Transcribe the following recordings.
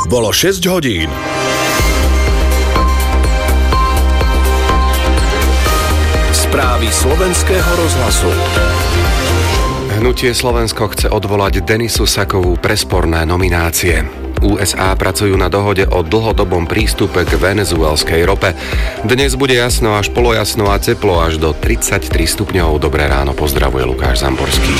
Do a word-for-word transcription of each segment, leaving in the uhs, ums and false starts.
bolo šesť hodín. Správy slovenského rozhlasu. Hnutie Slovensko chce odvolať Denisu Sakovú pre sporné nominácie. ú es á pracujú na dohode o dlhodobom prístupe k venezuelskej rope. Dnes bude jasno až polojasno a teplo až do tridsaťtri stupňov. Dobré ráno, pozdravuje Lukáš Zamborský.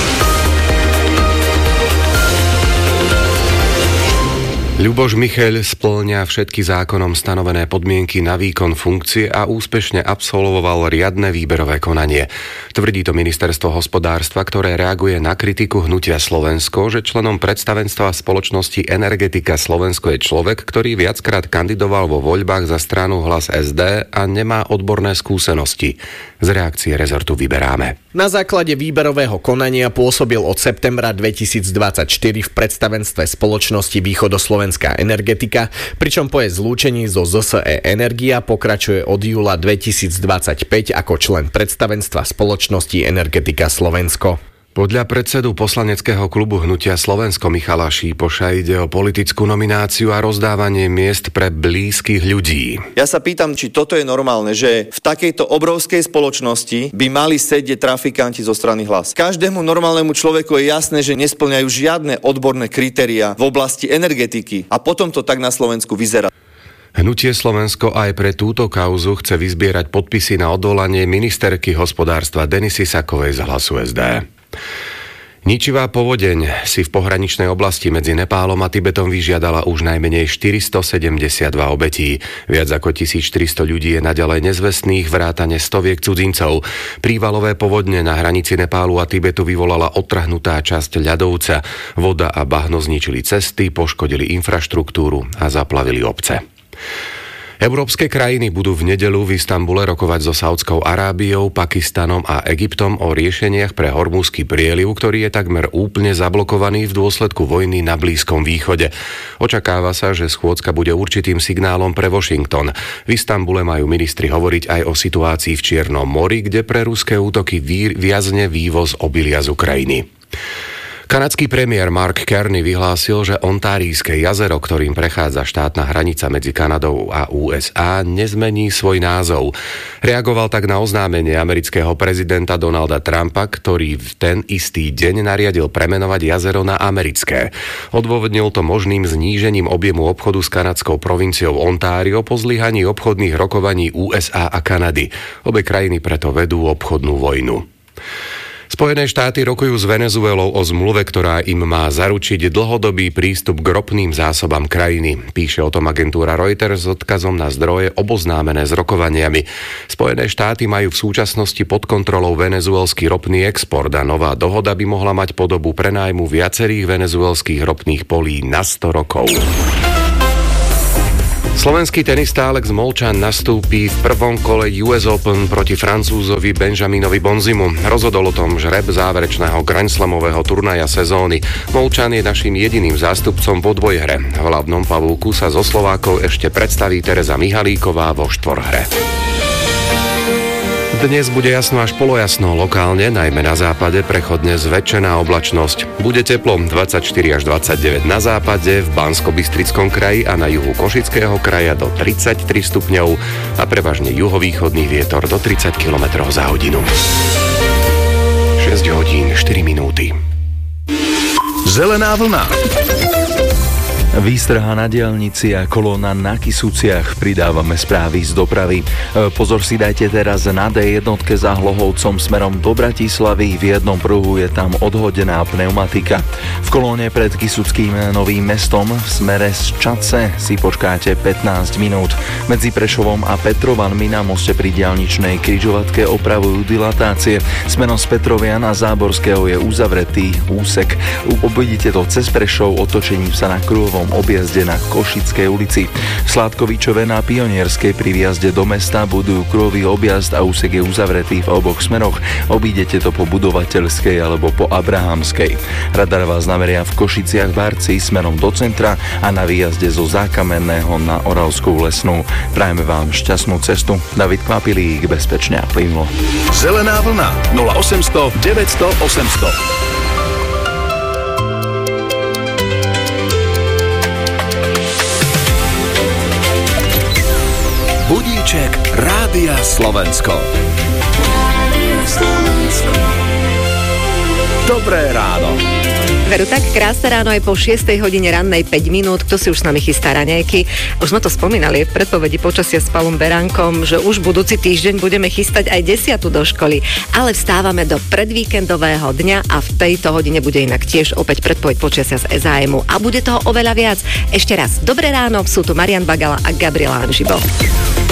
Ľuboš Micheľ spĺňa všetky zákonom stanovené podmienky na výkon funkcie a úspešne absolvoval riadne výberové konanie. Tvrdí to ministerstvo hospodárstva, ktoré reaguje na kritiku hnutia Slovensko, že členom predstavenstva spoločnosti Energetika Slovensko je človek, ktorý viackrát kandidoval vo voľbách za stranu Hlas es dé a nemá odborné skúsenosti. Z reakcie rezortu vyberáme. Na základe výberového konania pôsobil od septembra dvetisícdvadsaťštyri v predstavenstve spoločnosti Východoslovenská energetika, pričom po jej zlúčení zo zet es é Energia pokračuje od júla dvetisícdvadsaťpäť ako člen predstavenstva spoločnosti Energetika Slovensko. Podľa predsedu poslaneckého klubu Hnutia Slovensko Michala Šípoša ide o politickú nomináciu a rozdávanie miest pre blízkych ľudí. Ja sa pýtam, či toto je normálne, že v takejto obrovskej spoločnosti by mali sedieť trafikanti zo strany Hlas. Každému normálnemu človeku je jasné, že nespĺňajú žiadne odborné kritériá v oblasti energetiky a potom to tak na Slovensku vyzerá. Hnutie Slovensko aj pre túto kauzu chce vyzbierať podpisy na odvolanie ministerky hospodárstva Denisy Sakovej z Hlasu es dé. Ničivá povodeň si v pohraničnej oblasti medzi Nepálom a Tibetom vyžiadala už najmenej štyristosedemdesiatdva obetí. Viac ako tisícštyristo ľudí je naďalej nezvestných, vrátane stoviek cudzincov. Prívalové povodne na hranici Nepálu a Tibetu vyvolala odtrhnutá časť ľadovca. Voda a bahno zničili cesty, poškodili infraštruktúru a zaplavili obce. Európske krajiny budú v nedeľu v Istanbule rokovať so Saudskou Arábiou, Pakistanom a Egyptom o riešeniach pre Hormuzský prieliv, ktorý je takmer úplne zablokovaný v dôsledku vojny na Blízkom východe. Očakáva sa, že schôdzka bude určitým signálom pre Washington. V Istanbule majú ministri hovoriť aj o situácii v Čiernom mori, kde pre ruské útoky viazne vývoz obilia z Ukrajiny. Kanadský premiér Mark Carney vyhlásil, že Ontárijské jazero, ktorým prechádza štátna hranica medzi Kanadou a ú es á, nezmení svoj názov. Reagoval tak na oznámenie amerického prezidenta Donalda Trumpa, ktorý v ten istý deň nariadil premenovať jazero na americké. Odôvodnil to možným znížením objemu obchodu s kanadskou provinciou Ontário po zlyhaní obchodných rokovaní ú es á a Kanady. Obe krajiny preto vedú obchodnú vojnu. Spojené štáty rokujú s Venezuelou o zmluve, ktorá im má zaručiť dlhodobý prístup k ropným zásobám krajiny. Píše o tom agentúra Reuters s odkazom na zdroje oboznámené s rokovaniami. Spojené štáty majú v súčasnosti pod kontrolou venezuelský ropný export a nová dohoda by mohla mať podobu prenájmu viacerých venezuelských ropných polí na sto rokov. Slovenský tenista Alex Molčan nastúpi v prvom kole ú es Open proti Francúzovi Benjaminovi Bonzimu. Rozhodol o tom žreb záverečného Grand Slamového turnaja sezóny. Molčan je naším jediným zástupcom vo dvojhre. V hlavnom pavúku sa zo Slovákov ešte predstaví Tereza Mihalíková vo štvorhre. Dnes bude jasno až polojasno, lokálne, najmä na západe, prechodne zväčšená oblačnosť. Bude teplo dvadsaťštyri až dvadsaťdeväť na západe, v Banskobystrickom kraji a na juhu Košického kraja do tridsaťtri stupňov a prevažne juhovýchodný vietor do tridsať kilometrov za hodinu. šesť hodín štyri minúty. Zelená vlna. Výstraha na diaľnici a kolóna na Kysuciach. Pridávame správy z dopravy. Pozor si dajte teraz na dé jedna za Hlohovcom smerom do Bratislavy. V jednom pruhu je tam odhodená pneumatika. V kolóne pred Kysuckým Novým Mestom v smere z Čadce si počkáte pätnásť minút. Medzi Prešovom a Petrovanmi na moste pri diaľničnej križovatke opravujú dilatácie. Smerom z Petrovia na Záborského je uzavretý úsek. Obidite to cez Prešov otočením sa na kruhovom objazde na Košickej ulici. V Sládkovičove na Pionierskej pri výjazde do mesta budujú kruhový objazd a úsek je uzavretý v oboch smeroch. Obídete to po Budovateľskej alebo po Abrahamskej. Radar vás nameria v Košiciach Barci smerom do centra a na výjazde zo Zákamenného na Oravskú Lesnú. Prajeme vám šťastnú cestu. David Kvapilík, bezpečne a plynulo. Zelená vlna nula osemsto deväťsto osemsto. Rebríček Rádia Slovensko. Dobré ráno. Veru, tak krásne ráno aj po šiestej hodine rannej päť minút. Kto si už s nami chystá raňajky? Už sme to spomínali v predpovedi počasia s Pavlom Beránkom, že už budúci týždeň budeme chystať aj desiatu do školy. Ale vstávame do predvíkendového dňa a v tejto hodine bude inak tiež opäť predpoveď počasia z es á emu. A bude toho oveľa viac. Ešte raz, dobré ráno, sú tu Marian Bagala a Gabriela Anžibo.